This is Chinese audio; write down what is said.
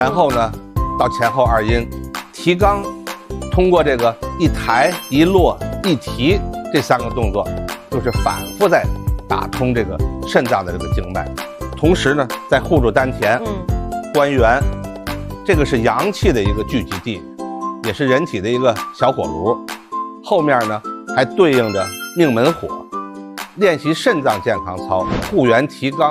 然后呢，到前后二阴，提肛，通过这个一抬一落一提这3个动作，就是反复在打通这个肾脏的这个经脉，同时呢，在护住丹田、关元，这个是阳气的一个聚集地，也是人体的一个小火炉。后面呢，还对应着命门火。练习肾脏健康操，护元提肛。